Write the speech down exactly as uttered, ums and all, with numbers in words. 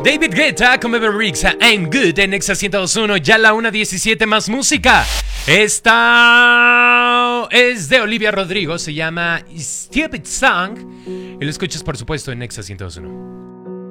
David Guetta con Bebe Rexha, I'm Good en Nexa ciento dos punto uno, ya la una diecisiete, más música. Esta es de Olivia Rodrigo, se llama Stupid Song y lo escuchas por supuesto en Nexa ciento dos punto uno.